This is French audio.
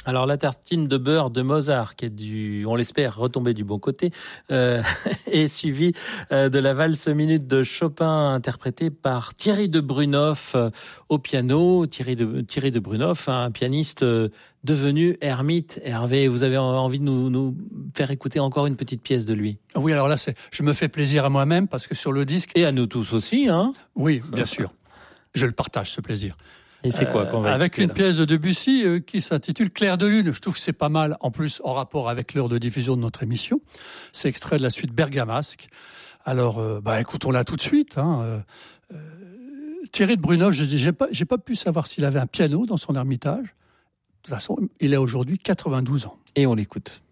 Alors la tartine de beurre de Mozart, qui est on l'espère, retombée du bon côté, est suivie de la valse minute de Chopin interprétée par Thierry de Brunoff au piano. Thierry de Brunoff, un pianiste devenu ermite. Hervé, vous avez envie de nous faire écouter encore une petite pièce de lui? Oui, alors là, je me fais plaisir à moi-même parce que sur le disque... Et à nous tous aussi, hein? Oui, bien sûr. Je le partage, ce plaisir. Et c'est quoi qu'on va avec une pièce de Debussy qui s'intitule Clair de lune. Je trouve que c'est pas mal, en plus en rapport avec l'heure de diffusion de notre émission. C'est extrait de la suite Bergamasque. Alors, écoutons-la tout de suite. Thierry de Brunoff, j'ai pas pu savoir s'il avait un piano dans son ermitage. De toute façon, il a aujourd'hui 92 ans. Et on l'écoute.